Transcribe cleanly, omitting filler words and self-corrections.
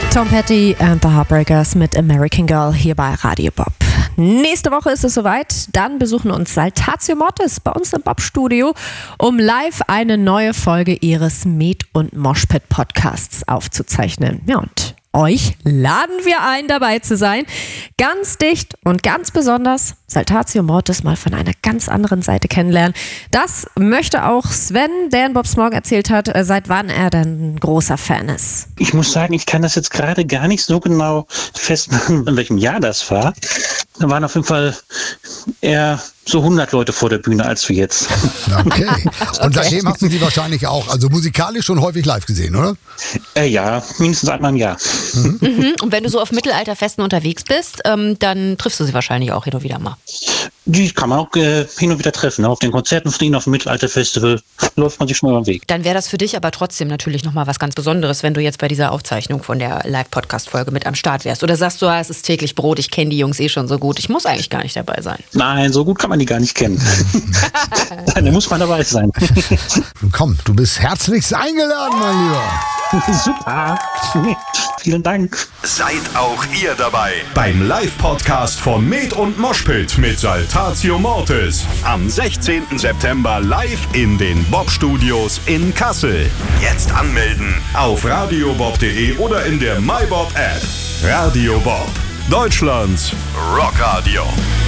Tom Petty and the Heartbreakers mit American Girl hier bei Radio Bob. Nächste Woche ist es soweit. Dann besuchen uns Saltatio Mortis bei uns im Bob-Studio, um live eine neue Folge ihres Met- und Moshpit-Podcasts aufzuzeichnen. Ja, und euch laden wir ein, dabei zu sein. Ganz dicht und ganz besonders Saltatio Mortis mal von einer ganz anderen Seite kennenlernen. Das möchte auch Sven, der in Bobs Morgen erzählt hat, seit wann er denn ein großer Fan ist. Ich muss sagen, ich kann das jetzt gerade gar nicht so genau festmachen, in welchem Jahr das war. Da waren auf jeden Fall eher so 100 Leute vor der Bühne als wir jetzt. Okay. Und seitdem hast du sie wahrscheinlich auch, also musikalisch schon häufig live gesehen, oder? Ja, mindestens einmal im Jahr. Mhm. Und wenn du so auf Mittelalterfesten unterwegs bist, dann triffst du sie wahrscheinlich auch hin und wieder mal. Die kann man auch hin und wieder treffen. Auf den Konzerten von ihnen auf dem Mittelalterfestival läuft man sich schon mal über den Weg. Dann wäre das für dich aber trotzdem natürlich nochmal was ganz Besonderes, wenn du jetzt bei dieser Aufzeichnung von der Live-Podcast-Folge mit am Start wärst. Oder sagst du, es ist täglich Brot, ich kenne die Jungs schon so gut, ich muss eigentlich gar nicht dabei sein. Nein, so gut kann man die gar nicht kennen. Da muss man dabei sein. Komm, du bist herzlichst eingeladen, mein Lieber. Super. Vielen Dank. Seid auch ihr dabei beim Live-Podcast von Met und Moshpit mit Saltatio Mortis. Am 16. September live in den Bob-Studios in Kassel. Jetzt anmelden auf radiobob.de oder in der MyBob-App. Radio Bob, Deutschlands Rockradio.